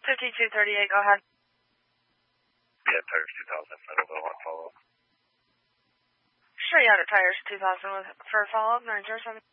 5238, go ahead. Yeah, Tires 2000, Federal on follow-up. Sure, yeah, the Tires 2000 for a follow-up, 907.